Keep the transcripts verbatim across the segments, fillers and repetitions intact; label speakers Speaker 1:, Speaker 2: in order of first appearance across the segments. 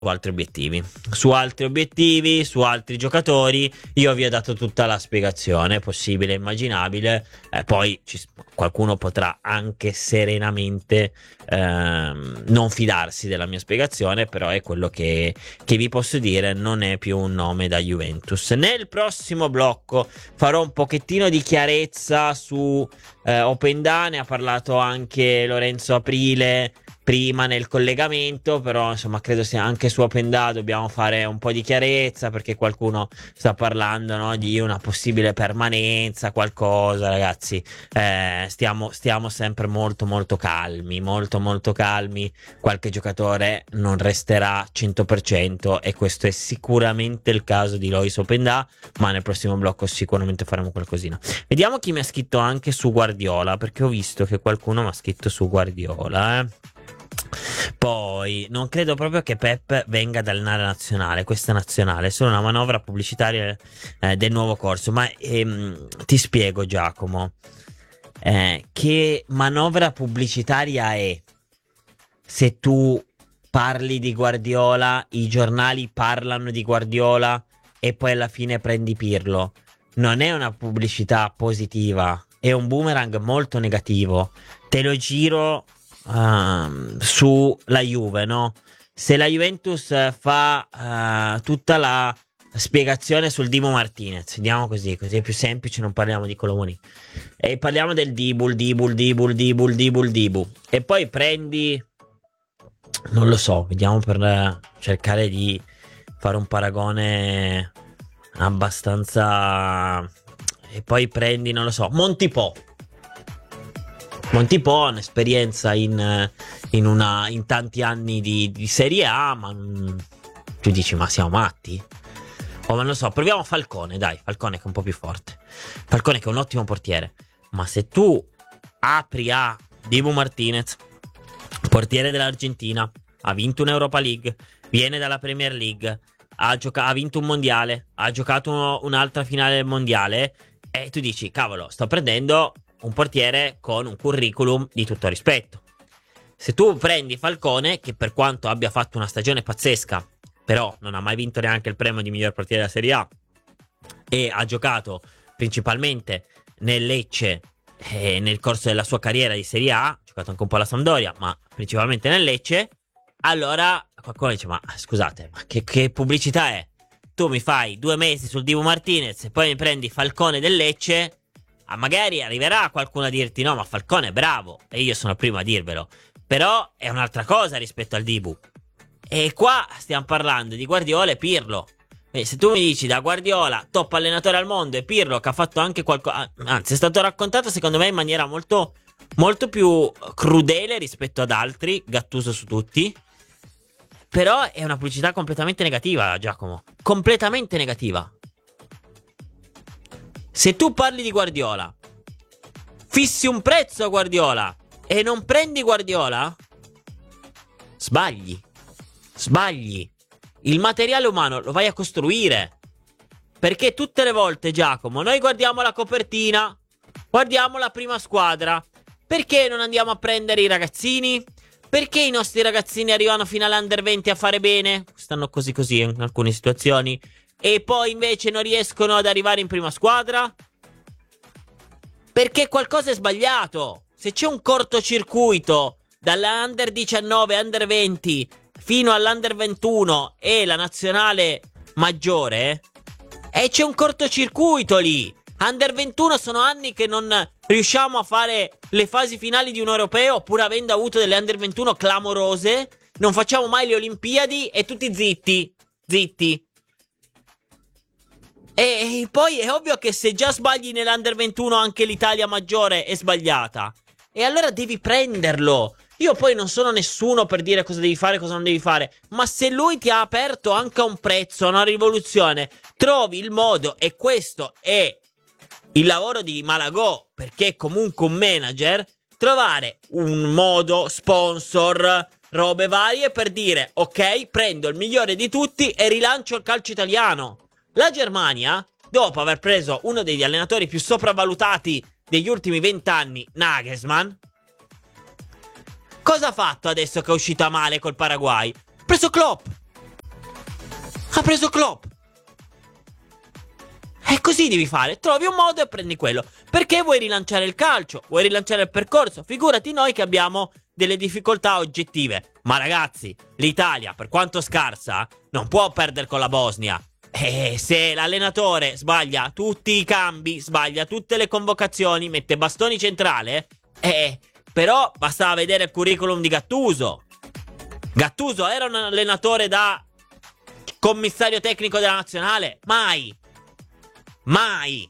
Speaker 1: su altri obiettivi. Su altri obiettivi, su altri giocatori, io vi ho dato tutta la spiegazione possibile e immaginabile. Eh, poi ci, qualcuno potrà anche serenamente ehm, non fidarsi della mia spiegazione, però è quello che, che vi posso dire, non è più un nome da Juventus. Nel prossimo blocco farò un pochettino di chiarezza su eh, Openda, ne ha parlato anche Lorenzo Aprile prima nel collegamento, però insomma credo sia anche su Openda dobbiamo fare un po' di chiarezza, perché qualcuno sta parlando, no, di una possibile permanenza, qualcosa. Ragazzi, eh, stiamo, stiamo sempre molto molto calmi, molto molto calmi. Qualche giocatore non resterà cento per cento e questo è sicuramente il caso di Lois Openda, ma nel prossimo blocco sicuramente faremo qualcosina. Vediamo chi mi ha scritto anche su Guardiola, perché ho visto che qualcuno mi ha scritto su Guardiola, eh. Poi non credo proprio che Pep venga dal nazionale, questa nazionale è solo una manovra pubblicitaria eh, del nuovo corso. Ma ehm, ti spiego, Giacomo, eh, che manovra pubblicitaria è se tu parli di Guardiola, i giornali parlano di Guardiola e poi alla fine prendi Pirlo? Non è una pubblicità positiva, è un boomerang molto negativo. Te lo giro Uh, sulla Juve, no? Se la Juventus uh, fa uh, tutta la spiegazione sul Dibu Martinez, andiamo così, così è più semplice, non parliamo di Colomoni e parliamo del Dibu, il Dibu, il Dibu, il Dibu, il Dibu, il Dibu, e poi prendi, non lo so, vediamo per uh, cercare di fare un paragone abbastanza, e poi prendi, non lo so, Montipò. Montipò ha un'esperienza in, in, una, in tanti anni di, di Serie A, ma tu dici, ma siamo matti? O non lo so, proviamo Falcone, dai, Falcone che è un po' più forte. Falcone che è un ottimo portiere. Ma se tu apri a Dibu Martinez, portiere dell'Argentina, ha vinto un'Europa League, viene dalla Premier League, ha, gioca- ha vinto un mondiale, ha giocato un'altra finale del mondiale, e tu dici, cavolo, sto prendendo un portiere con un curriculum di tutto rispetto. Se tu prendi Falcone, che per quanto abbia fatto una stagione pazzesca, però non ha mai vinto neanche il premio di miglior portiere della Serie A e ha giocato principalmente nel Lecce e nel corso della sua carriera di Serie A, ha giocato anche un po' alla Sampdoria, ma principalmente nel Lecce, allora qualcuno dice, ma scusate, ma che, che pubblicità è? Tu mi fai due mesi sul Dibu Martinez e poi mi prendi Falcone del Lecce. Ah, magari arriverà qualcuno a dirti no, ma Falcone è bravo, e io sono il primo a dirvelo, però è un'altra cosa rispetto al Dibu. E qua stiamo parlando di Guardiola e Pirlo. E se tu mi dici da Guardiola, top allenatore al mondo, e Pirlo che ha fatto anche qualcosa, anzi è stato raccontato secondo me in maniera molto, molto più crudele rispetto ad altri, Gattuso su tutti, però è una pubblicità completamente negativa, Giacomo, completamente negativa. Se tu parli di Guardiola, fissi un prezzo a Guardiola e non prendi Guardiola, sbagli. Sbagli. Il materiale umano lo vai a costruire. Perché tutte le volte, Giacomo, noi guardiamo la copertina, guardiamo la prima squadra. Perché non andiamo a prendere i ragazzini? Perché i nostri ragazzini arrivano fino all'Under venti a fare bene? Stanno così così in alcune situazioni. E poi invece non riescono ad arrivare in prima squadra? Perché qualcosa è sbagliato. Se c'è un cortocircuito dalla Under diciannove, Under venti fino all'Under ventuno e la nazionale maggiore, e c'è un cortocircuito lì. Under ventuno sono anni che non riusciamo a fare le fasi finali di un europeo, pur avendo avuto delle Under ventuno clamorose. Non facciamo mai le Olimpiadi e tutti zitti. Zitti. E poi è ovvio che se già sbagli nell'Under ventuno anche l'Italia maggiore è sbagliata. E allora devi prenderlo. Io poi non sono nessuno per dire cosa devi fare e cosa non devi fare, ma se lui ti ha aperto anche a un prezzo, a una rivoluzione, trovi il modo, e questo è il lavoro di Malagò, perché è comunque un manager, trovare un modo, sponsor, robe varie per dire ok, prendo il migliore di tutti e rilancio il calcio italiano. La Germania, dopo aver preso uno degli allenatori più sopravvalutati degli ultimi vent'anni, Nagelsmann, cosa ha fatto adesso che è uscita male col Paraguay? Ha preso Klopp. Ha preso Klopp. E così devi fare, trovi un modo e prendi quello. Perché vuoi rilanciare il calcio, vuoi rilanciare il percorso. Figurati noi che abbiamo delle difficoltà oggettive. Ma ragazzi, l'Italia, per quanto scarsa, non può perdere con la Bosnia. E se l'allenatore sbaglia tutti i cambi, sbaglia tutte le convocazioni, mette Bastoni centrale, eh, però bastava vedere il curriculum di Gattuso. Gattuso era un allenatore da commissario tecnico della nazionale? Mai. Mai.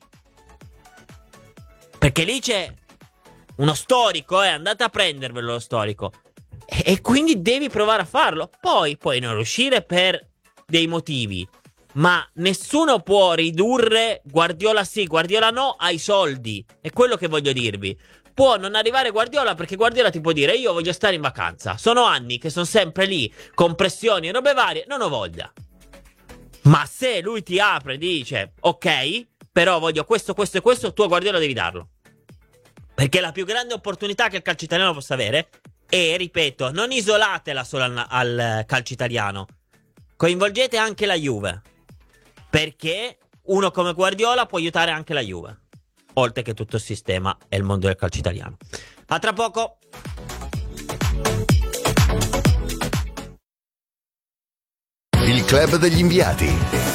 Speaker 1: Perché lì c'è uno storico, eh, andate a prendervelo lo storico. E, e quindi devi provare a farlo. Poi puoi non riuscire per dei motivi, ma nessuno può ridurre Guardiola sì, Guardiola no ai soldi. È quello che voglio dirvi. Può non arrivare Guardiola perché Guardiola ti può dire: io voglio stare in vacanza, sono anni che sono sempre lì con pressioni e robe varie, non ho voglia. Ma se lui ti apre e dice: ok, però voglio questo, questo e questo, tu a Guardiola devi darlo. Perché è la più grande opportunità che il calcio italiano possa avere. E, ripeto, non isolatela solo al, al calcio italiano. Coinvolgete anche la Juve. Perché uno come Guardiola può aiutare anche la Juve. Oltre che tutto il sistema e il mondo del calcio italiano. A tra poco.
Speaker 2: Il club degli inviati.